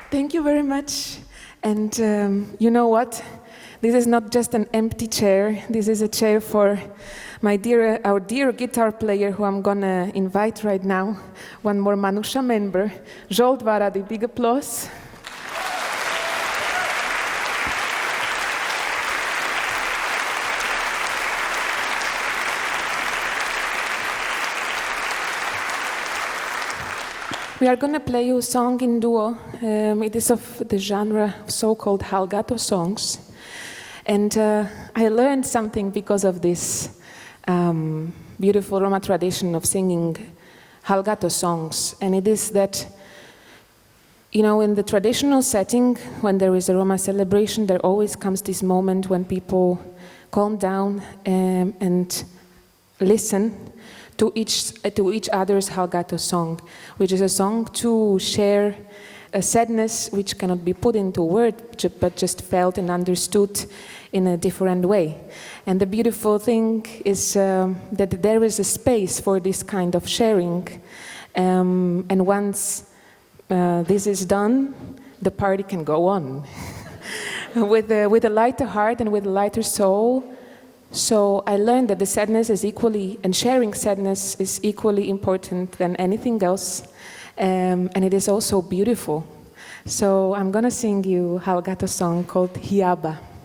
Thank you very much. And you know what? This is not just an empty chair. This is a chair for our dear guitar player, who I'm gonna invite right now. One more Manusha member, Zsolt Váradi. Big applause. We are going to play you a song in duo. It is of the genre of so-called Hallgato songs. And I learned something because of this beautiful Roma tradition of singing Hallgato songs. And it is that, you know, in the traditional setting, when there is a Roma celebration, there always comes this moment when people calm down and listen to each other's Hallgato song, which is a song to share a sadness which cannot be put into words, but just felt and understood in a different way. And the beautiful thing is that there is a space for this kind of sharing. And once this is done, the party can go on with a lighter heart and with a lighter soul. So I learned that the sadness is equally, and sharing sadness is equally important than anything else, and it is also beautiful. So I'm gonna sing you a Hallgato song called Hiaba.